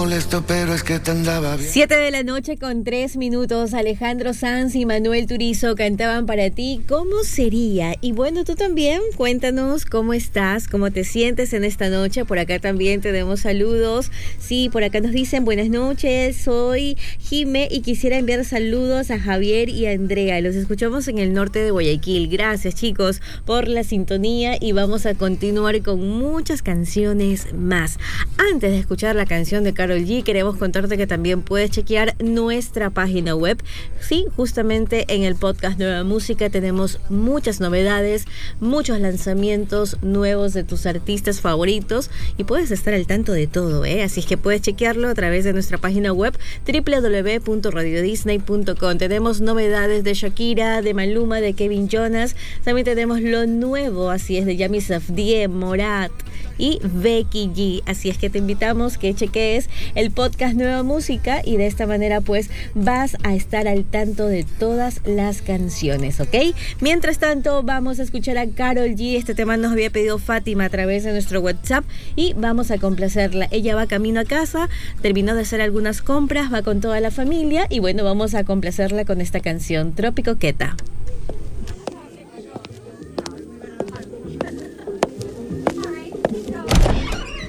Molesto, pero es que te andaba bien. 7:03 Alejandro Sanz y Manuel Turizo cantaban para ti ¿Cómo sería? Y bueno, tú también, cuéntanos cómo estás, cómo te sientes en esta noche. Por acá también tenemos saludos. Sí, por acá nos dicen buenas noches, soy Jime y quisiera enviar saludos a Javier y a Andrea. Los escuchamos en el norte de Guayaquil. Gracias, chicos, por la sintonía y vamos a continuar con muchas canciones más. Antes de escuchar la canción de Karol G, queremos contarte que también puedes chequear nuestra página web. Sí, justamente en el podcast Nueva Música tenemos muchas novedades, muchos lanzamientos nuevos de tus artistas favoritos y puedes estar al tanto de todo, ¿eh? Así es que puedes chequearlo a través de nuestra página web www.radiodisney.com. Tenemos novedades de Shakira, de Maluma, de Kevin Jonas. También tenemos lo nuevo, así es, de Yami Safdie, Morat y Becky G. Así es que te invitamos que cheques el podcast Nueva Música y de esta manera pues vas a estar al tanto de todas las canciones, ¿ok? Mientras tanto vamos a escuchar a Karol G. Este tema nos había pedido Fátima a través de nuestro WhatsApp y vamos a complacerla. Ella va camino a casa, terminó de hacer algunas compras, va con toda la familia y bueno, vamos a complacerla con esta canción, Trópico Queta.